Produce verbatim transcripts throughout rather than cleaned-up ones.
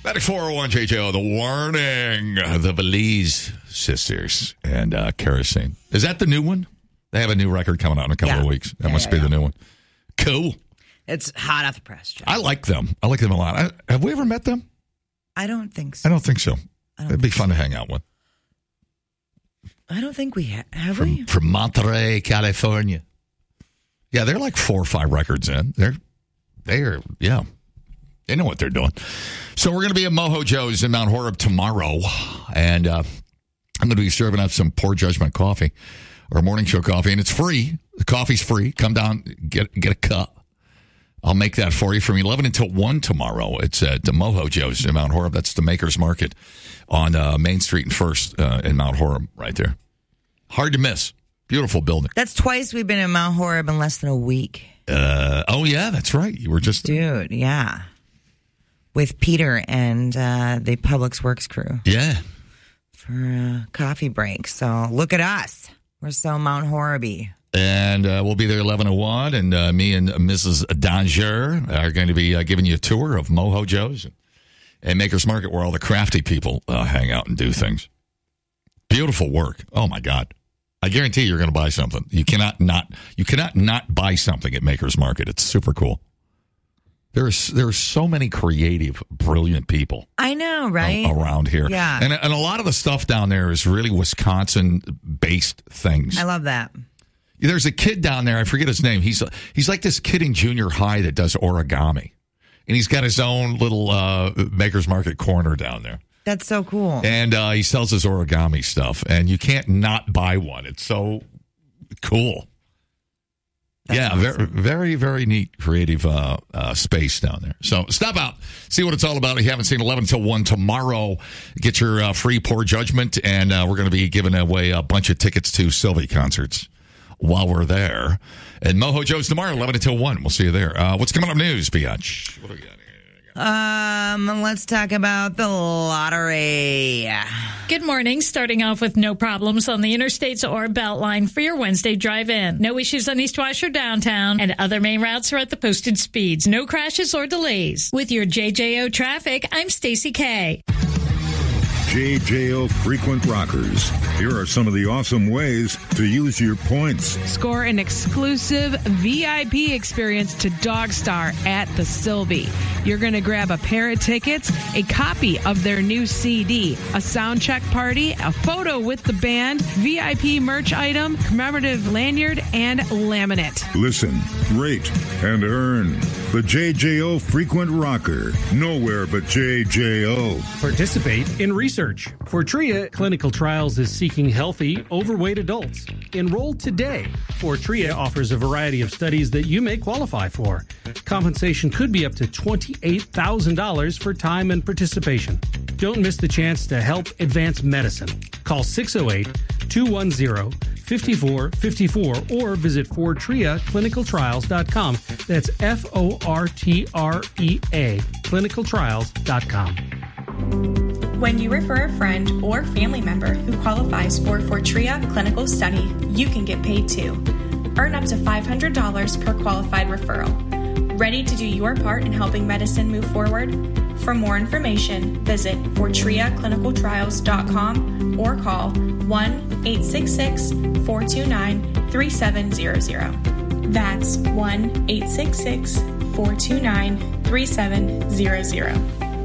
ninety-four oh one J J O, The Warning, the Belize Sisters, and uh, Kerosene. Is that the new one? They have a new record coming out in a couple yeah. of weeks. That yeah, must yeah, be yeah. the new one. Cool. It's hot off the press, John. I like them. I like them a lot. I, have we ever met them? I don't think so. I don't think so. Don't It'd be think fun so. to hang out with. I don't think we ha- have. From, we? from Monterey, California. Yeah, they're like four or five records in. They're, they're, yeah. They know what they're doing. So we're going to be at Mojo Joe's in Mount Horeb tomorrow. And uh, I'm going to be serving up some Poor Judgment coffee, or morning show coffee. And it's free. The coffee's free. Come down, get get a cup. I'll make that for you from eleven until one tomorrow. It's at the Mojo Joe's in Mount Horeb. That's the Maker's Market on uh, Main Street and First uh, in Mount Horeb right there. Hard to miss. Beautiful building. That's twice we've been in Mount Horeb in less than a week. Uh, oh, yeah, that's right. You were just... Dude, yeah. With Peter and uh, the Publix Works crew. Yeah. For a coffee break. So look at us. We're so Mount Horeby. And uh, we'll be there eleven oh one, and uh, me and Missus Danger are going to be uh, giving you a tour of Mojo Joe's and, and Maker's Market, where all the crafty people uh, hang out and do things. Beautiful work. Oh, my God. I guarantee you're going to buy something. You cannot not you cannot not buy something at Maker's Market. It's super cool. There's there's so many creative, brilliant people. I know, right? A- around here. Yeah. And, and a lot of the stuff down there is really Wisconsin-based things. I love that. There's a kid down there, I forget his name. He's he's like this kid in junior high that does origami. And he's got his own little uh, Maker's Market corner down there. That's so cool. And uh, he sells his origami stuff. And you can't not buy one. It's so cool. That's yeah, awesome. very, very, very neat, creative uh, uh, space down there. So stop out, see what it's all about. If you haven't seen eleven till one tomorrow, get your uh, free Poor Judgment. And uh, we're going to be giving away a bunch of tickets to Sylvie concerts while we're there. And Mojo Joe's tomorrow, eleven until one. We'll see you there. Uh, what's coming up news, Biatch? What do we got here? Um, let's talk about the lottery. Good morning. Starting off with no problems on the interstates or Beltline for your Wednesday drive-in. No issues on East Wash or downtown, and other main routes are at the posted speeds. No crashes or delays. With your J J O traffic, I'm Stacy K. J J O Frequent Rockers. Here are some of the awesome ways to use your points. Score an exclusive V I P experience to Dogstar at the Sylvie. You're going to grab a pair of tickets, a copy of their new C D, a sound check party, a photo with the band, V I P merch item, commemorative lanyard, and laminate. Listen, rate, and earn. The J J O Frequent Rocker. Nowhere but J J O. Participate in research. Fortrea Clinical Trials is seeking healthy, overweight adults. Enroll today. Fortrea offers a variety of studies that you may qualify for. Compensation could be up to twenty-eight thousand dollars for time and participation. Don't miss the chance to help advance medicine. Call six oh eight, two one zero, five four five four or visit fortrea clinical trials dot com. That's F O R T R E A, clinical trials dot com. When you refer a friend or family member who qualifies for Fortrea Clinical Study, you can get paid too. Earn up to five hundred dollars per qualified referral. Ready to do your part in helping medicine move forward? For more information, visit fortrea clinical trials dot com or call one eight six six, four two nine, three seven zero zero. That's one eight six six, four two nine, three seven zero zero.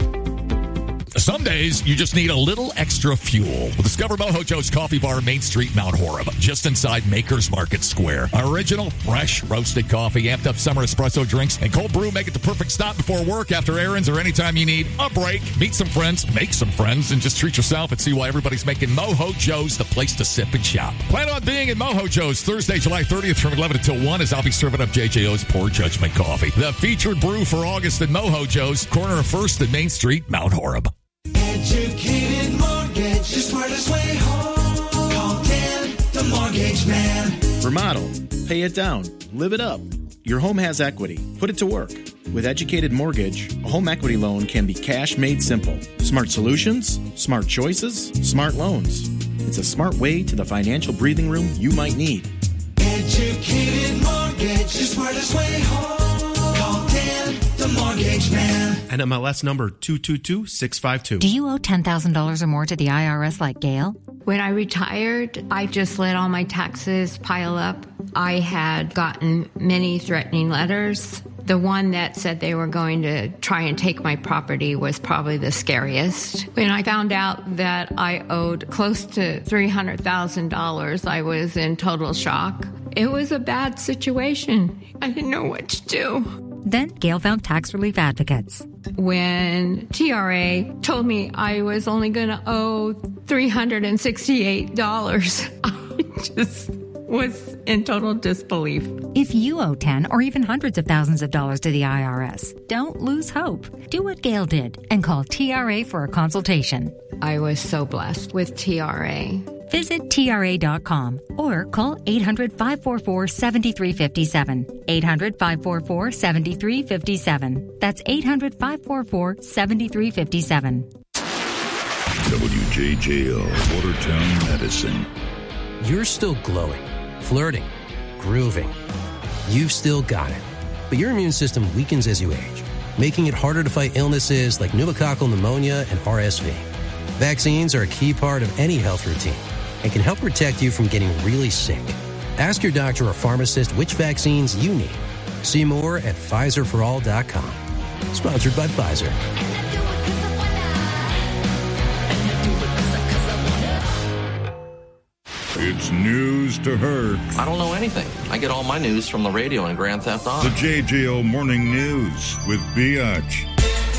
Some days, you just need a little extra fuel. Discover Mojo Joe's Coffee Bar, Main Street, Mount Horeb, just inside Maker's Market Square. Original, fresh, roasted coffee, amped up summer espresso drinks, and cold brew make it the perfect stop before work, after errands, or anytime you need a break. Meet some friends, make some friends, and just treat yourself and see why everybody's making Mojo Joe's the place to sip and shop. Plan on being in Mojo Joe's Thursday, July thirtieth from eleven until one, as I'll be serving up J J O's Poor Judgment Coffee. The featured brew for August at Mojo Joe's, corner of First and Main Street, Mount Horeb. Educated Mortgage, the smartest way home. Call Dan, the mortgage man. Remodel, pay it down, live it up. Your home has equity. Put it to work. With Educated Mortgage, a home equity loan can be cash made simple. Smart solutions, smart choices, smart loans. It's a smart way to the financial breathing room you might need. Educated Mortgage, the smartest way home. Call Dan, the mortgage Mortgage Man. N M L S number two two two six five two. Do you owe ten thousand dollars or more to the I R S like Gail? When I retired, I just let all my taxes pile up. I had gotten many threatening letters. The one that said they were going to try and take my property was probably the scariest. When I found out that I owed close to three hundred thousand dollars, I was in total shock. It was a bad situation. I didn't know what to do. Then Gail found tax relief advocates. When T R A told me I was only going to owe three hundred sixty-eight dollars, I just was in total disbelief. If you owe ten or even hundreds of thousands of dollars to the I R S, don't lose hope. Do what Gail did and call T R A for a consultation. I was so blessed with T R A. Visit T R A dot com or call eight hundred, five four four, seven three five seven. eight hundred, five four four, seven three five seven. That's eight hundred, five four four, seven three five seven. W J J O, Watertown, Medicine. You're still glowing, flirting, grooving. You've still got it. But your immune system weakens as you age, making it harder to fight illnesses like pneumococcal pneumonia and R S V. Vaccines are a key part of any health routine and can help protect you from getting really sick. Ask your doctor or pharmacist which vaccines you need. See more at Pfizer for all dot com. Sponsored by Pfizer. It's news to her. I don't know anything. I get all my news from the radio and Grand Theft Auto. The J J O Morning News with Biatch.